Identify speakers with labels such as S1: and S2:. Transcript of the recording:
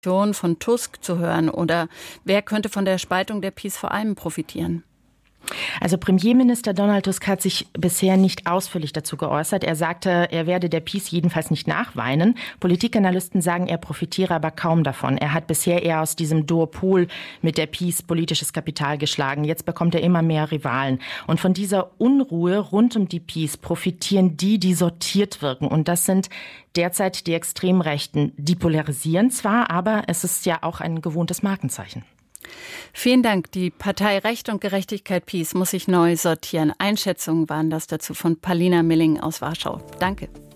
S1: von Tusk zu hören? Oder wer könnte von der Spaltung der PiS vor allem profitieren?
S2: Also Premierminister Donald Tusk hat sich bisher nicht ausführlich dazu geäußert. Er sagte, er werde der PiS jedenfalls nicht nachweinen. Politikanalysten sagen, er profitiere aber kaum davon. Er hat bisher eher aus diesem Duopol mit der PiS politisches Kapital geschlagen. Jetzt bekommt er immer mehr Rivalen. Und von dieser Unruhe rund um die PiS profitieren die sortiert wirken. Und das sind derzeit die Extremrechten. Die polarisieren zwar, aber es ist ja auch ein gewohntes Markenzeichen.
S1: Vielen Dank. Die Partei Recht und Gerechtigkeit PiS muss sich neu sortieren. Einschätzungen waren das dazu von Paulina Milling aus Warschau. Danke.